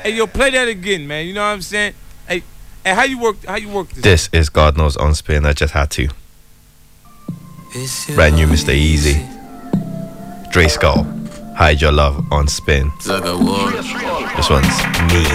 Hey, yo, play that again, man. You know what I'm saying? Hey, how you work this? This is God Knows on Spin. I just had to. Brand new Mr. Easy. Dre Skull. Hide Your Love on Spin. This one's me.